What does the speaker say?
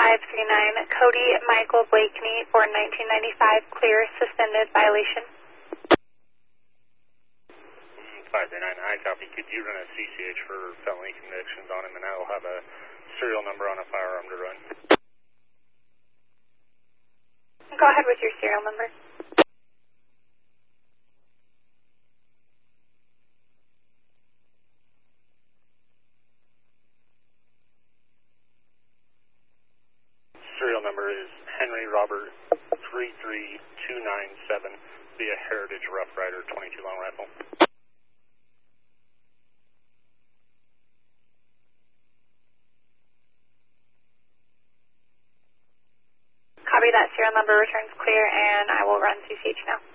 Cody Michael Blakeney for 1995 clear suspended violation. 539, copy. Could you run a CCH for felony convictions on him, and I will have a serial number on a firearm to run. Go ahead with your serial number. Serial number is Henry Robert 33297 via Heritage Rough Rider 22 long rifle. Copy that. Serial number returns clear, and I will run CCH now.